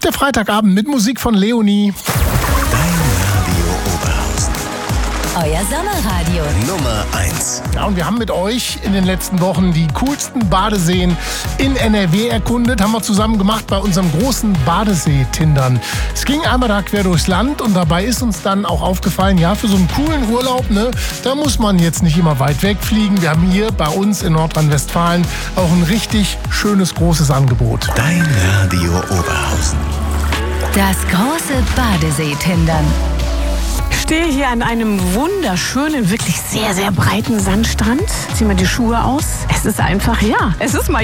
Der Freitagabend mit Musik von Leonie. Dein Radio Oberhausen. Euer Sommerradio. Nummer 1. Ja, und wir haben mit euch in den letzten Wochen die coolsten Badeseen in NRW erkundet. Haben wir zusammen gemacht bei unserem großen Badesee-Tindern. Es ging einmal da quer durchs Land und dabei ist uns dann auch aufgefallen, ja, für so einen coolen Urlaub, ne, da muss man jetzt nicht immer weit wegfliegen. Wir haben hier bei uns in Nordrhein-Westfalen auch ein richtig schönes, großes Angebot. Dein Radio Oberhausen. Das große Badesee-Tindern. Ich stehe hier an einem wunderschönen, wirklich sehr, sehr breiten Sandstrand. Zieh mal die Schuhe aus. Es ist einfach, ja, es ist mal